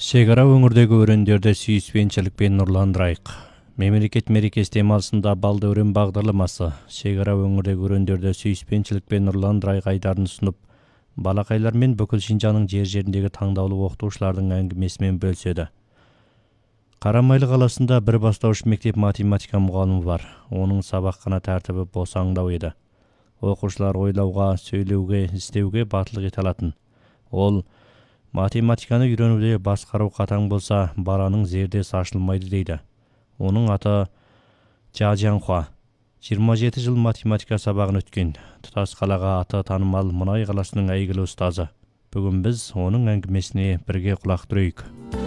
Шек ара өңірдегі өрендерді сүйіспеншілікпен нұрландырайық. Мемлекет мерекесі темасында балды өрен бағдарламасы шек ара өңірдегі өрендерді сүйіспеншілікпен нұрландырайық айдарын ұсынып, балақайлар мен бүкіл Шинжаңның жер-жеріндегі таңдаулы оқытушылардың әңгімесімен бөліседі. Қарамайлы қаласында бір бастауыш мектеп математика мұғалімі бар. Оның сабақ қана тәртібі босаңдау еді. Оқушылар ойлауға, сөйлеуге, істеуге батылдық ете алатын. Ол математиканы үйренуде басқару қатаң болса, баланың зердесі ашылмайды дейді. Оның аты Жа Жаңхуа. 27 жыл математика сабағын өткен. Тұтас қалаға аты танымал Мұнай қаласының әйгілі ұстазы. Бүгін біз оның әңгімесіне бірге құлақ түрейік.